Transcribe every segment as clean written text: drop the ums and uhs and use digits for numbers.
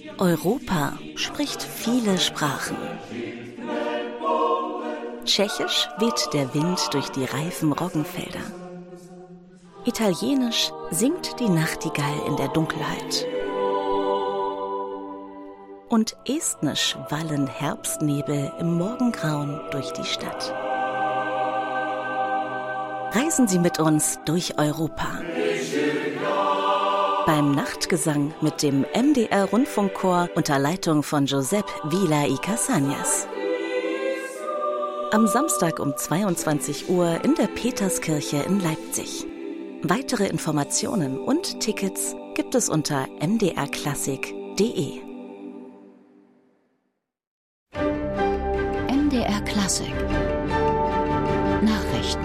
Europa spricht viele Sprachen. Tschechisch weht der Wind durch die reifen Roggenfelder. Italienisch singt die Nachtigall in der Dunkelheit. Und estnisch wallen Herbstnebel im Morgengrauen durch die Stadt. Reisen Sie mit uns durch Europa. Beim Nachtgesang mit dem MDR-Rundfunkchor unter Leitung von Josep Vila y Casañas. Am Samstag um 22 Uhr in der Peterskirche in Leipzig. Weitere Informationen und Tickets gibt es unter mdrklassik.de. MDR Klassik Nachrichten.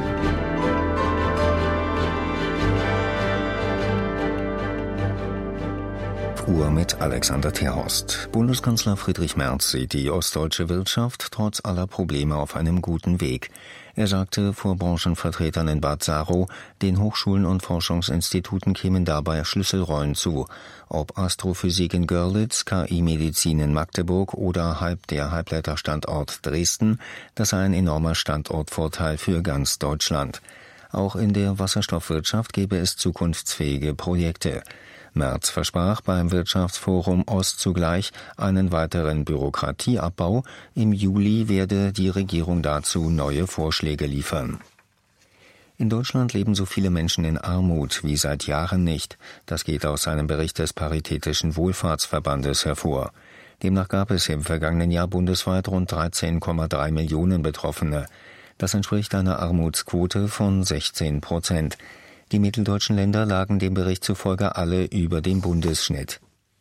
Uhr mit Alexander Terhorst. Bundeskanzler Friedrich Merz sieht die ostdeutsche Wirtschaft trotz aller Probleme auf einem guten Weg. Er sagte vor Branchenvertretern in Bad Saro, den Hochschulen und Forschungsinstituten kämen dabei Schlüsselrollen zu. Ob Astrophysik in Görlitz, KI-Medizin in Magdeburg oder der Halbleiterstandort Dresden, das sei ein enormer Standortvorteil für ganz Deutschland. Auch in der Wasserstoffwirtschaft gäbe es zukunftsfähige Projekte. Merz versprach beim Wirtschaftsforum Ost zugleich einen weiteren Bürokratieabbau. Im Juli werde die Regierung dazu neue Vorschläge liefern. In Deutschland leben so viele Menschen in Armut wie seit Jahren nicht. Das geht aus einem Bericht des Paritätischen Wohlfahrtsverbandes hervor. Demnach gab es im vergangenen Jahr bundesweit rund 13,3 Millionen Betroffene. Das entspricht einer Armutsquote von 16%. Die mitteldeutschen Länder lagen dem Bericht zufolge alle über dem Bundesschnitt.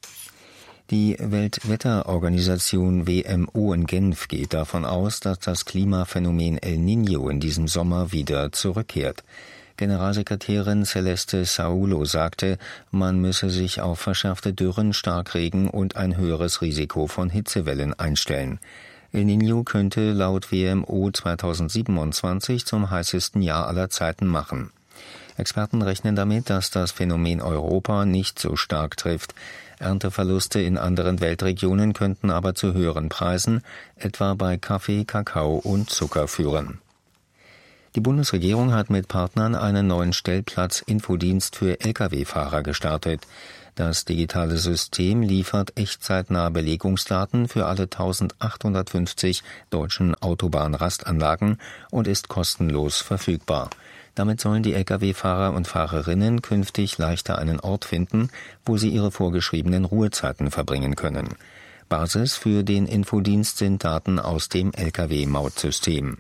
Die Weltwetterorganisation WMO in Genf geht davon aus, dass das Klimaphänomen El Niño in diesem Sommer wieder zurückkehrt. Generalsekretärin Celeste Saulo sagte, man müsse sich auf verschärfte Dürren, Starkregen und ein höheres Risiko von Hitzewellen einstellen. El Niño könnte laut WMO 2027 zum heißesten Jahr aller Zeiten machen. Experten rechnen damit, dass das Phänomen Europa nicht so stark trifft. Ernteverluste in anderen Weltregionen könnten aber zu höheren Preisen, etwa bei Kaffee, Kakao und Zucker führen. Die Bundesregierung hat mit Partnern einen neuen Stellplatz-Infodienst für Lkw-Fahrer gestartet. Das digitale System liefert echtzeitnahe Belegungsdaten für alle 1850 deutschen Autobahnrastanlagen und ist kostenlos verfügbar. Damit sollen die Lkw-Fahrer und Fahrerinnen künftig leichter einen Ort finden, wo sie ihre vorgeschriebenen Ruhezeiten verbringen können. Basis für den Infodienst sind Daten aus dem Lkw-Mautsystem.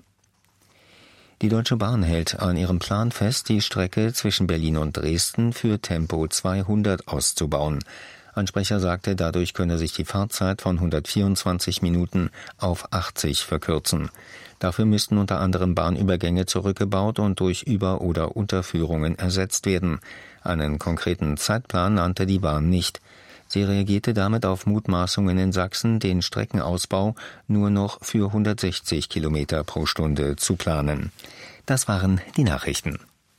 Die Deutsche Bahn hält an ihrem Plan fest, die Strecke zwischen Berlin und Dresden für Tempo 200 auszubauen. Ein Sprecher sagte, dadurch könne sich die Fahrzeit von 124 Minuten auf 80 verkürzen. Dafür müssten unter anderem Bahnübergänge zurückgebaut und durch Über- oder Unterführungen ersetzt werden. Einen konkreten Zeitplan nannte die Bahn nicht. Sie reagierte damit auf Mutmaßungen in Sachsen, den Streckenausbau nur noch für 160 Kilometer pro Stunde zu planen. Das waren die Nachrichten.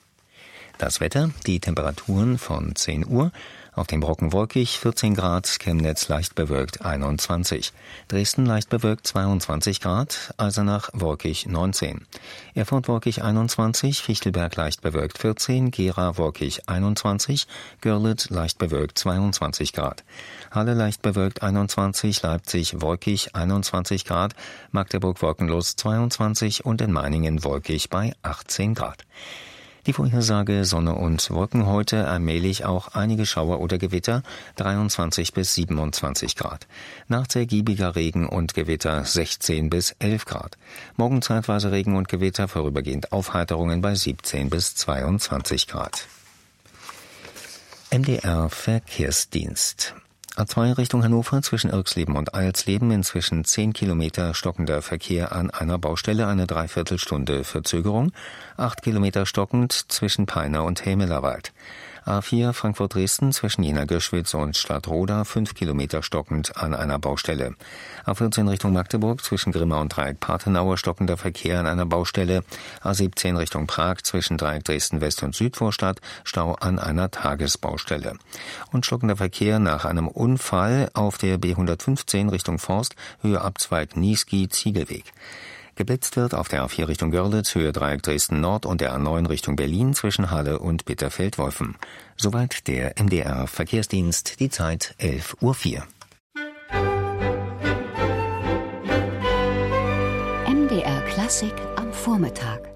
Das Wetter, die Temperaturen von 10 Uhr. Auf dem Brocken wolkig 14 Grad, Chemnitz leicht bewölkt 21, Dresden leicht bewölkt 22 Grad, Eisenach wolkig 19, Erfurt wolkig 21, Fichtelberg leicht bewölkt 14, Gera wolkig 21, Görlitz leicht bewölkt 22 Grad, Halle leicht bewölkt 21, Leipzig wolkig 21 Grad, Magdeburg wolkenlos 22 und in Meiningen wolkig bei 18 Grad. Die Vorhersage Sonne und Wolken heute, allmählich auch einige Schauer oder Gewitter, 23 bis 27 Grad. Nachts ergiebiger Regen und Gewitter, 16 bis 11 Grad. Morgen zeitweise Regen und Gewitter, vorübergehend Aufheiterungen bei 17 bis 22 Grad. MDR Verkehrsdienst. A2 Richtung Hannover zwischen Irxleben und Eilsleben inzwischen 10 Kilometer stockender Verkehr an einer Baustelle, eine Dreiviertelstunde Verzögerung, 8 Kilometer stockend zwischen Peine und Helmelerwald. A4 Frankfurt-Dresden zwischen Jena-Göschwitz und Stadtroda 5 Kilometer stockend an einer Baustelle. A14 Richtung Magdeburg zwischen Grimma und Dreieck Partenauer stockender Verkehr an einer Baustelle. A17 Richtung Prag zwischen Dreieck Dresden-West und Südvorstadt Stau an einer Tagesbaustelle. Und stockender Verkehr nach einem Unfall auf der B115 Richtung Forst, Höhe Abzweig Niesky-Ziegelweg. Geblitzt wird auf der A4 Richtung Görlitz, Höhe Dreieck Dresden-Nord und der A9 Richtung Berlin zwischen Halle und Bitterfeld-Wolfen. Soweit der MDR-Verkehrsdienst, die Zeit 11:04 Uhr. MDR Klassik am Vormittag.